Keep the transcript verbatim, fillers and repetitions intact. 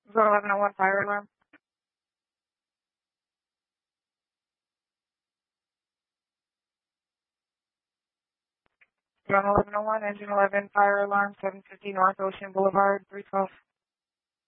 Zone eleven oh one fire alarm. Zone eleven oh one, engine eleven, fire alarm, seven fifty North Ocean Boulevard, three twelve.